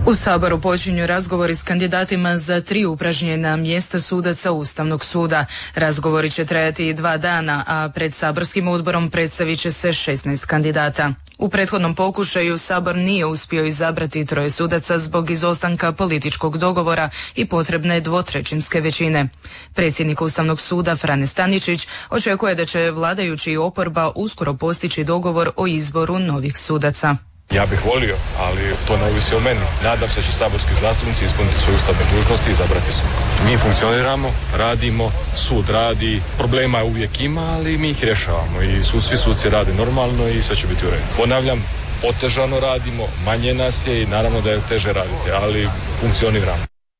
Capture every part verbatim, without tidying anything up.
U Saboru počinju razgovori s kandidatima za tri upražnjena mjesta sudaca Ustavnog suda. Razgovori će trajati dva dana, a pred saborskim odborom predstavit će se šesnaest kandidata. U prethodnom pokušaju Sabor nije uspio izabrati troje sudaca zbog izostanka političkog dogovora i potrebne dvotrećinske većine. Predsjednik Ustavnog suda Frane Staničić očekuje da će vladajući i oporba uskoro postići dogovor o izboru novih sudaca. Ja bih volio, ali to ne ovisi o meni. Nadam se da će saborski zastupnici ispuniti svoje ustavne dužnosti i izabrati suce. Mi funkcioniramo, radimo, sud radi, problema uvijek ima, ali mi ih rješavamo i sud, svi suci rade normalno i sve će biti u redu. Ponavljam, otežano radimo, manje nas je i naravno da je teže raditi, ali funkcioniramo.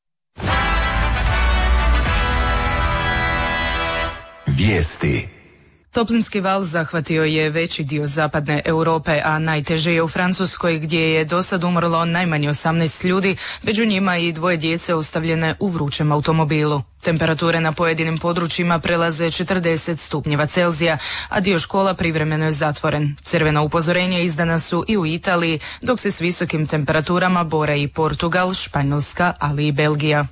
Vijesti. Toplinski val zahvatio je veći dio zapadne Europe, a najteže je u Francuskoj gdje je do sad umrlo najmanje osamnaest ljudi, među njima i dvoje djece ostavljene u vrućem automobilu. Temperature na pojedinim područjima prelaze četrdeset stupnjeva Celzija, a dio škola privremeno je zatvoren. Crvena upozorenja izdana su i u Italiji, dok se s visokim temperaturama bore i Portugal, Španjolska, ali i Belgija.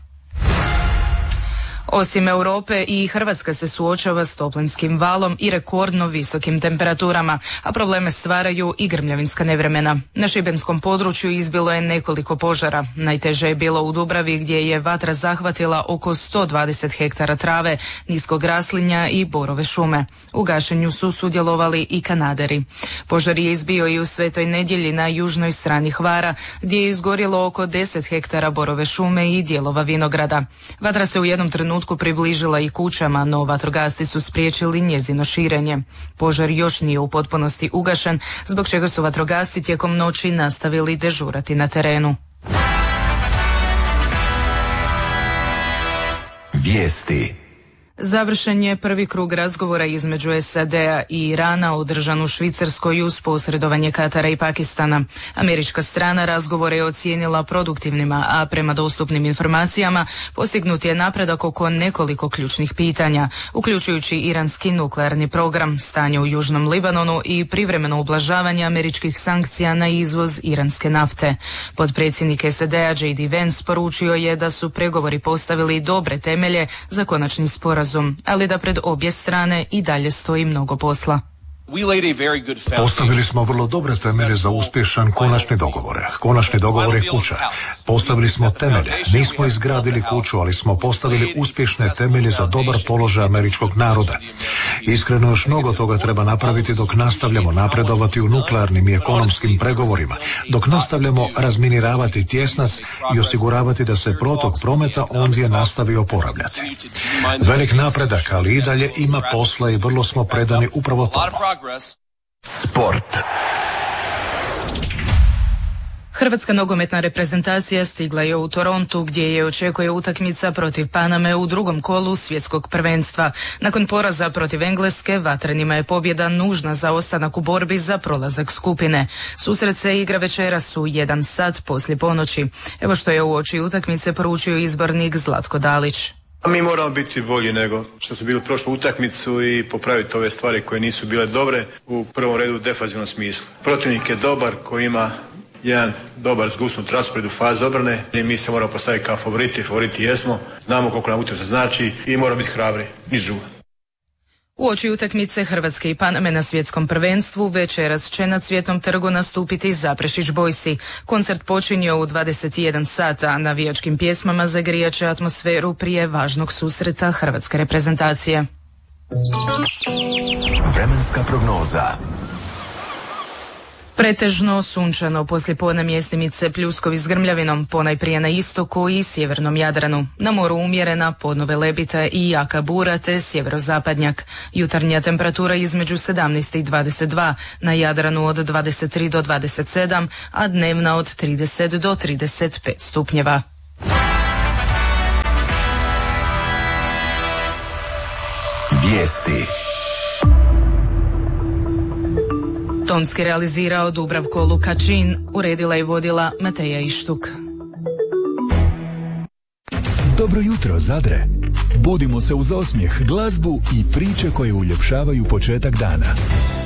Osim Europe i Hrvatska se suočava s toplinskim valom i rekordno visokim temperaturama, a probleme stvaraju i grmljavinska nevremena. Na šibenskom području izbilo je nekoliko požara. Najteže je bilo u Dubravi gdje je vatra zahvatila oko sto dvadeset hektara trave, niskog raslinja i borove šume. U gašenju su sudjelovali i kanaderi. Požar je izbio i u Svetoj Nedjelji na južnoj strani Hvara, gdje je izgorjelo oko deset hektara borove šume i dijelova vinograda. Vatra se u jednom trenutku približila i kućama, no vatrogasci su spriječili njezino širenje. Požar još nije u potpunosti ugašen, zbog čega su vatrogasci tijekom noći nastavili dežurati na terenu. Vijesti. Završen je prvi krug razgovora između S A D-a i Irana održan u Švicarskoj uz posredovanje Katara i Pakistana. Američka strana razgovore je ocijenila produktivnima, a prema dostupnim informacijama postignut je napredak oko nekoliko ključnih pitanja, uključujući iranski nuklearni program, stanje u Južnom Libanonu i privremeno ublažavanje američkih sankcija na izvoz iranske nafte. Potpredsjednik S A D-a J D Vance poručio je da su pregovori postavili dobre temelje za konačni sporazum, ali da pred obje strane i dalje stoji mnogo posla. Postavili smo vrlo dobre temelje za uspješan konačni dogovor. Konačni dogovor je kuća. Postavili smo temelje. Nismo izgradili kuću, ali smo postavili uspješne temelje za dobar položaj američkog naroda. Iskreno, još mnogo toga treba napraviti dok nastavljamo napredovati u nuklearnim i ekonomskim pregovorima, dok nastavljamo razminiravati tjesnac i osiguravati da se protok prometa ondje nastavi oporavljati. Velik napredak, ali i dalje ima posla i vrlo smo predani upravo tomu. Sport. Hrvatska nogometna reprezentacija stigla je u Torontu gdje je očekuje utakmica protiv Paname u drugom kolu svjetskog prvenstva. Nakon poraza protiv Engleske, vatrenima je pobjeda nužna za ostanak u borbi za prolazak skupine. Susret se igra večeras u jedan sat poslije ponoći. Evo što je uoči utakmice poručio izbornik Zlatko Dalić. Mi moramo biti bolji nego što su bili u prošlu utakmicu i popraviti ove stvari koje nisu bile dobre u prvom redu u defanzivnom smislu. Protivnik je dobar koji ima jedan dobar zgusnut raspored u fazi obrane i mi se moramo postaviti kao favoriti, favoriti jesmo, znamo koliko nam utakmica znači i moramo biti hrabri, niš drugo. Uoči utakmice Hrvatske i Paname na svjetskom prvenstvu večeras će na Cvjetnom trgu nastupiti Zaprešić Boysi. Koncert počinje u dvadeset jedan sata, a navijačkim pjesmama zagrijat će atmosferu prije važnog susreta hrvatske reprezentacije. Vremenska prognoza. Pretežno sunčano poslijepodne mjestimice pljuskovi s grmljavinom, ponajprije na istoku i sjevernom Jadranu. Na moru umjerena, podno velebita i jaka bura te sjeverozapadnjak. Jutarnja temperatura između sedamnaest i dvadeset dva, na Jadranu od dvadeset tri do dvadeset sedam, a dnevna od trideset do trideset pet stupnjeva. Vijesti. Tonski realizirao Dubravko Lukačin, uredila i vodila Mateja Ištuk. Dobro jutro, Zadre. Budimo se uz osmijeh, glazbu i priče koje uljepšavaju početak dana.